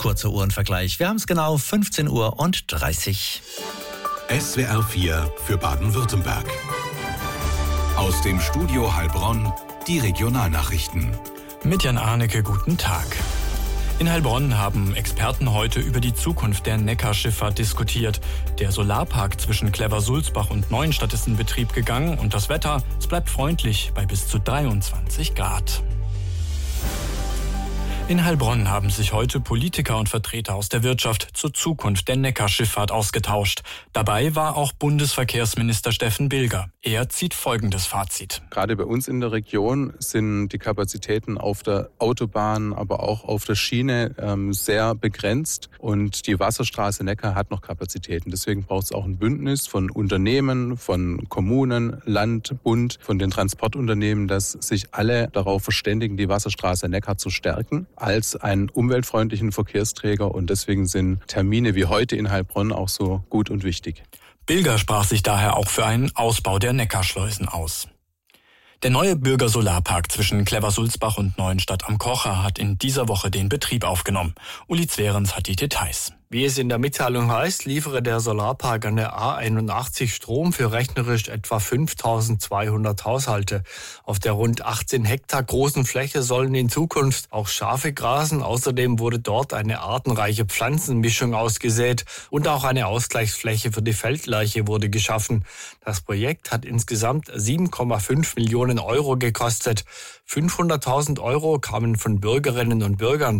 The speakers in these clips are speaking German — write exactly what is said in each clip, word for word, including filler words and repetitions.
kurzer Uhrenvergleich. Wir haben es genau fünfzehn Uhr und dreißig. S W R vier für Baden-Württemberg. Aus dem Studio Heilbronn die Regionalnachrichten. Mit Jan Arnecke, guten Tag. In Heilbronn haben Experten heute über die Zukunft der Neckarschifffahrt diskutiert. Der Solarpark zwischen Cleversulzbach und Neuenstadt ist in Betrieb gegangen und das Wetter, es bleibt freundlich bei bis zu dreiundzwanzig Grad. In Heilbronn haben sich heute Politiker und Vertreter aus der Wirtschaft zur Zukunft der Neckarschifffahrt ausgetauscht. Dabei war auch Bundesverkehrsminister Steffen Bilger. Er zieht folgendes Fazit. Gerade bei uns in der Region sind die Kapazitäten auf der Autobahn, aber auch auf der Schiene ähm, sehr begrenzt. Und die Wasserstraße Neckar hat noch Kapazitäten. Deswegen braucht es auch ein Bündnis von Unternehmen, von Kommunen, Land, Bund, von den Transportunternehmen, dass sich alle darauf verständigen, die Wasserstraße Neckar zu stärken als einen umweltfreundlichen Verkehrsträger. Und deswegen sind Termine wie heute in Heilbronn auch so gut und wichtig. Bilger sprach sich daher auch für einen Ausbau der Neckarschleusen aus. Der neue Bürgersolarpark zwischen Cleversulzbach und Neuenstadt am Kocher hat in dieser Woche den Betrieb aufgenommen. Uli Zwerens hat die Details. Wie es in der Mitteilung heißt, liefere der Solarpark an der A einundachtzig Strom für rechnerisch etwa fünftausendzweihundert Haushalte. Auf der rund achtzehn Hektar großen Fläche sollen in Zukunft auch Schafe grasen. Außerdem wurde dort eine artenreiche Pflanzenmischung ausgesät und auch eine Ausgleichsfläche für die Feldlerche wurde geschaffen. Das Projekt hat insgesamt sieben Komma fünf Millionen Euro gekostet. fünfhunderttausend Euro kamen von Bürgerinnen und Bürgern.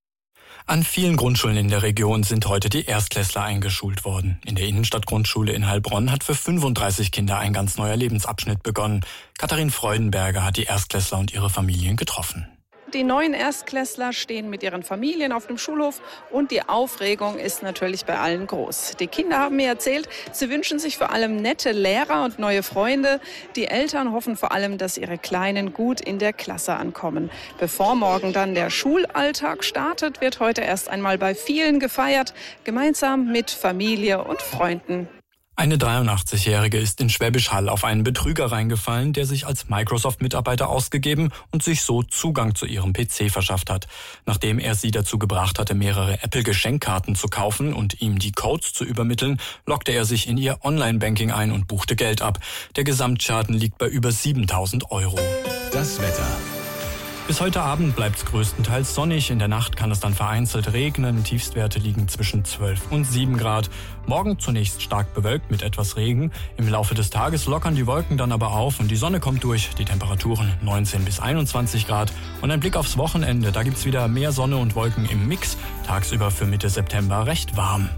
An vielen Grundschulen in der Region sind heute die Erstklässler eingeschult worden. In der Innenstadtgrundschule in Heilbronn hat für fünfunddreißig Kinder ein ganz neuer Lebensabschnitt begonnen. Katharin Freudenberger hat die Erstklässler und ihre Familien getroffen. Die neuen Erstklässler stehen mit ihren Familien auf dem Schulhof und die Aufregung ist natürlich bei allen groß. Die Kinder haben mir erzählt, sie wünschen sich vor allem nette Lehrer und neue Freunde. Die Eltern hoffen vor allem, dass ihre Kleinen gut in der Klasse ankommen. Bevor morgen dann der Schulalltag startet, wird heute erst einmal bei vielen gefeiert, gemeinsam mit Familie und Freunden. Eine dreiundachtzigjährige ist in Schwäbisch Hall auf einen Betrüger reingefallen, der sich als Microsoft-Mitarbeiter ausgegeben und sich so Zugang zu ihrem P C verschafft hat. Nachdem er sie dazu gebracht hatte, mehrere Apple-Geschenkkarten zu kaufen und ihm die Codes zu übermitteln, loggte er sich in ihr Online-Banking ein und buchte Geld ab. Der Gesamtschaden liegt bei über siebentausend Euro. Das Wetter. Bis heute Abend bleibt es größtenteils sonnig. In der Nacht kann es dann vereinzelt regnen. Tiefstwerte liegen zwischen zwölf und sieben Grad. Morgen zunächst stark bewölkt mit etwas Regen. Im Laufe des Tages lockern die Wolken dann aber auf und die Sonne kommt durch. Die Temperaturen neunzehn bis einundzwanzig Grad. Und ein Blick aufs Wochenende. Da gibt's wieder mehr Sonne und Wolken im Mix. Tagsüber für Mitte September recht warm.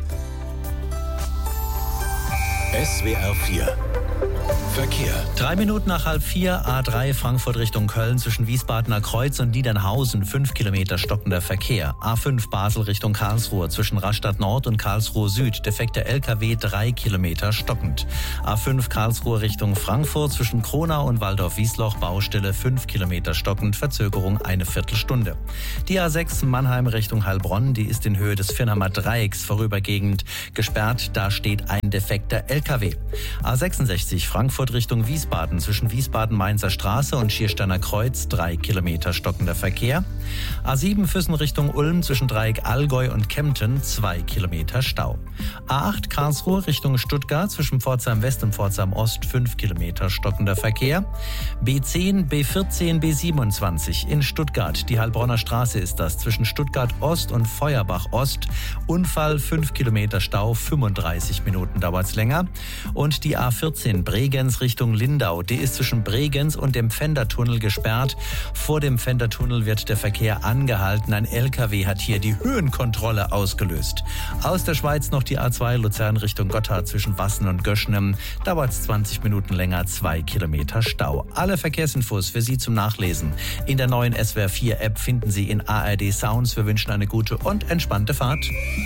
S W R vier Verkehr. Drei Minuten nach halb vier, A drei Frankfurt Richtung Köln zwischen Wiesbadener Kreuz und Niedernhausen, fünf Kilometer stockender Verkehr. A fünf Basel Richtung Karlsruhe zwischen Rastatt Nord und Karlsruhe Süd, defekter L K W, drei Kilometer stockend. A fünf Karlsruhe Richtung Frankfurt zwischen Kronau und Waldorf-Wiesloch, Baustelle, fünf Kilometer stockend, Verzögerung eine Viertelstunde. Die A sechs Mannheim Richtung Heilbronn, die ist in Höhe des Firnhammer Dreiecks vorübergehend gesperrt, da steht ein defekter L K W. A sechsundsechzig Frankfurt Richtung Wiesbaden zwischen Wiesbaden-Mainzer Straße und Schiersteiner Kreuz, drei Kilometer stockender Verkehr. A sieben Füssen Richtung Ulm zwischen Dreieck Allgäu und Kempten, zwei Kilometer Stau. A acht Karlsruhe Richtung Stuttgart zwischen Pforzheim West und Pforzheim Ost, fünf Kilometer stockender Verkehr. B zehn, B vierzehn, B siebenundzwanzig in Stuttgart, die Heilbronner Straße ist das, zwischen Stuttgart Ost und Feuerbach Ost. Unfall, fünf Kilometer Stau, fünfunddreißig Minuten dauert's länger. Und die A vierzehn Bregenz Richtung Lindau, die ist zwischen Bregenz und dem Pfändertunnel gesperrt. Vor dem Pfändertunnel wird der Verkehr angehalten. Ein L K W hat hier die Höhenkontrolle ausgelöst. Aus der Schweiz noch die A zwei Luzern Richtung Gotthard zwischen Wassen und Göschnem. Dauert es zwanzig Minuten länger, zwei Kilometer Stau. Alle Verkehrsinfos für Sie zum Nachlesen in der neuen S W R vier App finden Sie in A R D Sounds. Wir wünschen eine gute und entspannte Fahrt.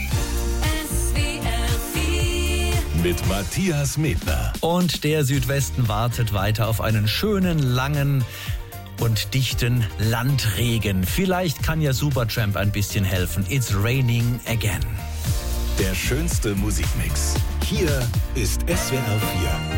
Mit Matthias Medner. Und der Südwesten wartet weiter auf einen schönen, langen und dichten Landregen. Vielleicht kann ja Supertramp ein bisschen helfen. It's raining again. Der schönste Musikmix. Hier ist S W R vier.